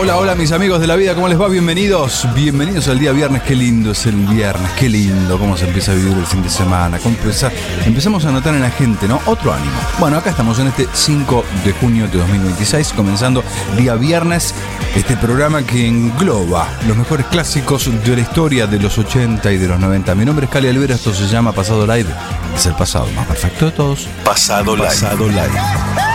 Hola, hola mis amigos de la vida, ¿cómo les va? Bienvenidos al día viernes, qué lindo es el viernes, qué lindo, cómo se empieza a vivir el fin de semana, empezamos a notar en la gente, ¿no? Otro ánimo. Bueno, acá estamos en este 5 de junio de 2026, comenzando día viernes, este programa que engloba los mejores clásicos de la historia de los 80 y de los 90. Mi nombre es Cali Alvera, esto se llama Pasado Live, es el pasado más perfecto de todos. Pasado Live.